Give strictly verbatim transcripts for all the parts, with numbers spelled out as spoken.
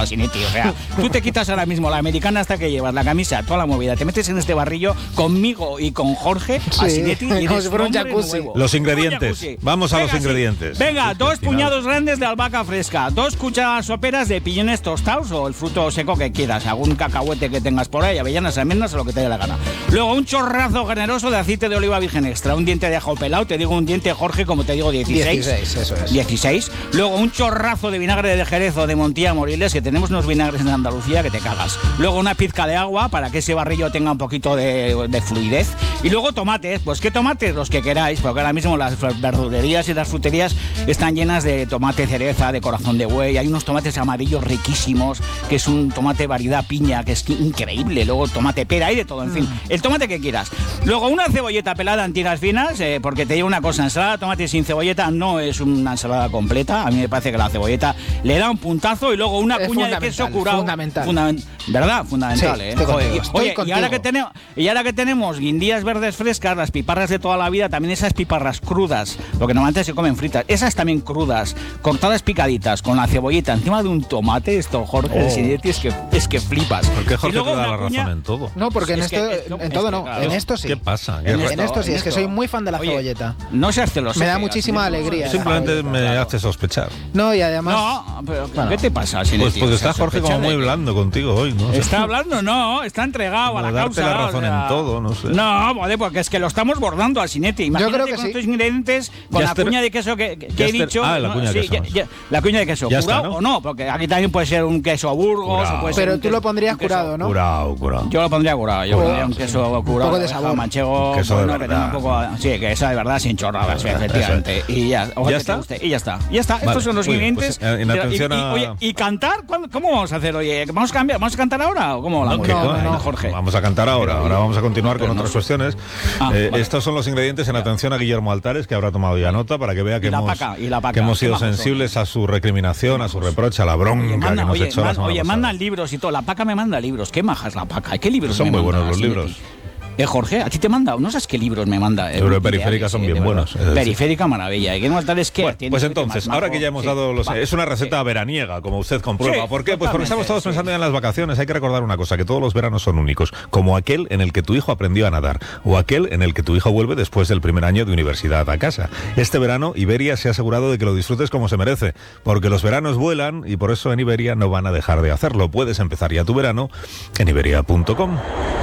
Asinetti. O sea, tú te quitas ahora mismo la americana hasta que llevas, la camisa, toda la movida, te metes en este barrillo conmigo y con Jorge, sí, Asinetti, y como si fuera un jacuzzi. Los ingredientes. Vamos a Venga, los ingredientes. Sí. Venga, Sí, dos al final... puñados grandes de albahaca fresca, dos cucharadas soperas de piñones tostados o el fruto seco que quieras, algún cacahuete que tengas por ahí, avellanas, almendras o lo que te dé la gana. Luego un chorrazo generoso de aceite de oliva virgen extra, un diente de ajo pelado, te digo un diente, Jorge, como te digo, dieciséis. dieciséis, eso es. dieciséis. Luego un chorrazo de vinagre de Jerez o de Montilla Moriles, que tenemos unos vinagres en Andalucía que te cagas. Luego una pizca de agua para que ese barrillo tenga un poquito de, de fluidez. Y luego tomates, pues qué tomates, los que queráis, porque ahora mismo las verdulerías y las fruterías están llenas de tomate cereza, de corazón de buey, hay unos tomates amarillos riquísimos, que es un tomate variedad piña, que es increíble, luego tomate pera, hay de todo, en fin, el tomate que quieras. Luego una cebolleta pelada en tiras finas, eh, porque te digo una cosa, ensalada de tomate sin cebolleta no es una ensalada completa, a mí me parece que la cebolleta le da un puntazo, y luego una es cuña de queso curado. Fundamental. Fundament- ¿Verdad? Fundamental, sí, ¿eh? Estoy Joder, contigo, y, estoy oye, contigo. y ahora que tenemos, y ahora que tenemos guindillas verdes frescas, las piparras de toda la vida, también esas piparras crudas, lo que normalmente se comen fritas, esas también crudas, cortadas picaditas, con la cebollita encima de un tomate, esto, Jorge, Oh. Asinetti, es que, es que flipas. ¿Por qué Jorge Y luego te da una la cuña- razón en todo? No, porque en Es esto, que- es- en es todo que, no, claro. en esto sí. ¿Qué pasa? En En esto, esto sí, en es que esto. soy muy fan de la Oye, cebolleta. No seas celoso. Me da que, muchísima Asinetti, alegría. Simplemente la me cebolleta, hace sospechar. No, y además... No, pero Bueno. ¿qué te pasa, Asinetti? Pues porque O sea, está Jorge como sospecha muy de- blando contigo hoy, ¿no? Está hablando, no, está entregado Como a la darte causa. la razón o sea, en todo, no sé. No, joder, porque es que lo estamos bordando al Asinetti. Imagínate creo que con sí. estos ingredientes, con Ya la está- cuña de queso que, que ya he está- dicho. ah, la ¿no? cuña de Sí, queso. ya- ya- la cuña de queso. Ya está, ¿Curado ¿no? o no? Porque aquí también puede ser un queso Burgos. Curado. O puede ser Pero un tú queso- lo pondrías un queso- curado, ¿no? Curado, curado. Yo lo pondría curado. Yo Curado, pondría un sí. queso Un curado. poco de oveja, sabor. manchego. Queso de bueno, que tenga verdad. un poco, sí, que esa de verdad sin chorradas, sí, efectivamente. Y ya, ojalá ¿Ya que te está? guste. Y ya está. Ya está. Vale, Estos son los muy bien, ingredientes. pues, en Pero- atención y, y- a- oye, ¿y cantar? ¿Cuándo- ¿Cómo vamos a hacer? Oye, ¿vamos a cambiar? ¿Vamos a cantar ahora o cómo No, vamos? que no, co- no, Jorge. Vamos a cantar ahora, ahora vamos a continuar con Pero no otras sé. cuestiones. Ah, Eh, vale. Estos son los ingredientes en atención a Guillermo Altares, que habrá tomado ya nota para que vea que Y la hemos, paca, y la paca. que hemos sido Qué majos son. sensibles a su recriminación, a su reproche, a la bronca Oye, que manda, hemos oye, hecho la man- semana oye, pasada. mandan libros y todo. La paca me manda libros. ¿Qué majas la paca? ¿Qué libros Son me muy manda, buenos los Asinetti? libros. Eh, Jorge, ¿a ti te manda? No sabes qué libros me manda. Los de Periférica son bien buenos, es decir. Periférica maravilla. ¿Y qué más tal es que? Bueno, Tiene pues siete entonces, más ahora majo. que ya hemos Sí, dado los... va, Es una receta sí. veraniega, como usted comprueba. Sí, ¿Por qué? Pues porque estamos totalmente, todos sí. pensando ya en las vacaciones. Hay que recordar una cosa, que todos los veranos son únicos, como aquel en el que tu hijo aprendió a nadar, o aquel en el que tu hijo vuelve después del primer año de universidad a casa. Este verano, Iberia se ha asegurado de que lo disfrutes como se merece, porque los veranos vuelan y por eso en Iberia no van a dejar de hacerlo. Puedes empezar ya tu verano en iberia punto com.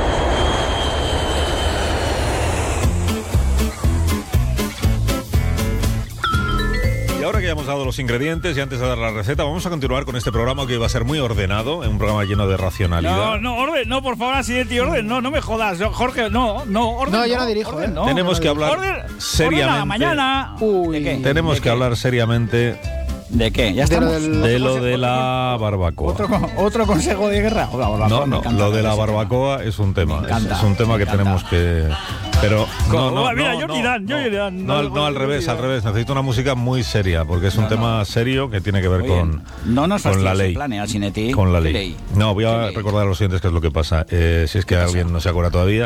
Y ahora que ya hemos dado los ingredientes y antes de dar la receta, vamos a continuar con este programa que va a ser muy ordenado, un programa lleno de racionalidad. No, no, orden, no, por favor, Asinetti, orden, no, no me jodas, yo, Jorge, no, no, orden. No, yo no dirijo, orden, ¿eh? no. Tenemos que hablar Orden, seriamente. orden a la mañana. Uy. ¿De qué? Tenemos ¿De que qué? hablar seriamente ¿De qué? Ya De lo estamos. del- de lo de la barbacoa. ¿Otro, con- otro consejo de guerra? O la barbacoa, No, me no, encanta lo de la ese tema. barbacoa es un tema, Me es, encanta, es un tema me que encanta. tenemos que... Pero no, no, Oh, mira, no, Johnny no, Dan, no, Johnny Dan, no, no, no, al Johnny revés, Dan. al revés, necesito una música muy seria, porque es un No, no. tema serio que tiene que ver Oye, con, no nos con la fastidies el ley. plan, ¿eh, Asinetti? Con la ¿Qué ley. No, voy ¿Qué a ley? recordar a los oyentes qué es lo que pasa. Eh, si es que alguien no se acuerda todavía,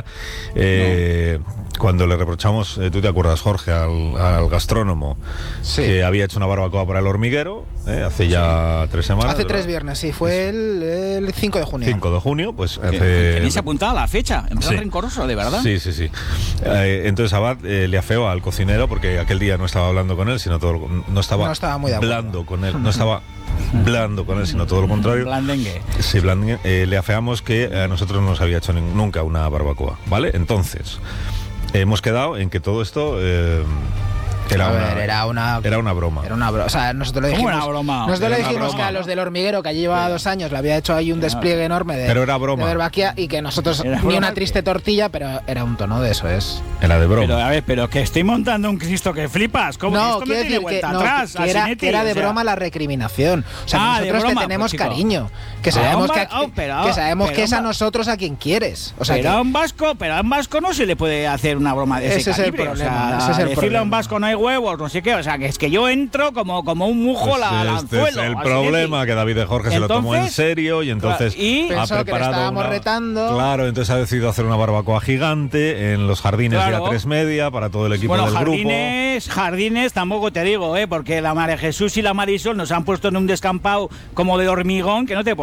eh, cuando le reprochamos, eh, tú te acuerdas, Jorge, al, al gastrónomo, Sí. que había hecho una barbacoa para el hormiguero, eh, hace ya tres semanas. Hace tres ¿verdad? viernes, sí, fue el, el cinco de junio. cinco de junio, pues Que- hace... Tenéis apuntada la fecha, en plan Sí. rencoroso, de verdad. Sí, sí, sí. Eh, entonces Abad eh, le afeó al cocinero porque aquel día no estaba hablando con él, sino todo lo- no estaba, No estaba muy de acuerdo. blando con él, no estaba blando con él, sino todo lo contrario. Blandengue. Sí, blandengue. Eh, le afeamos que a nosotros no nos había hecho nin- nunca una barbacoa, ¿vale? Entonces, hemos quedado en que todo esto eh, era, A una, ver, era una... era una broma. Era una broma. O sea, nosotros le ¿Cómo dijimos, una broma? nosotros le Era una dijimos broma. que a los del hormiguero, que allí llevaba dos años, le había hecho ahí un despliegue enorme de, Pero era broma. de barbaquía y que nosotros Era ni broma una que- triste tortilla, pero era un tono de eso, es. Era de broma. Pero a ver, pero que estoy montando un Cristo que flipas. ¿Cómo? No, Esto no quiero tiene decir que, vuelta no, atrás, que era, Asinetti, que era de o sea. broma la recriminación. O sea, Ah, de nosotros broma, te tenemos pues, chico. cariño. Que Pero sabemos, a un que, va- oh, pero- que, sabemos pero que es a un va- nosotros a quien quieres. O sea, pero que- a un vasco, pero a un vasco no se le puede hacer una broma de ese, Ese es el calibre. problema, o sea, ese es el decirle a un problema. vasco no hay huevos, no sé qué. O sea, que es que yo entro como, como un mujo Pues la, al este anzuelo. es el Asinetti. problema, que David de Jorge se lo tomó en Entonces, serio y entonces y- ha Pensó que le preparado estábamos una- retando. Claro, entonces ha decidido hacer una barbacoa gigante en los jardines Claro. de A tres Media para todo el equipo Bueno, del jardines, jardines tampoco te digo, ¿eh? Porque la María Jesús y la Marisol nos han puesto en un descampado como de hormigón que no te